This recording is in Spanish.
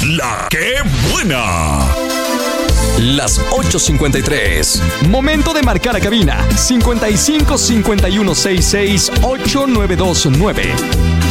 La que buena. Las 8:53. Momento de marcar a cabina 55 51 66 8929.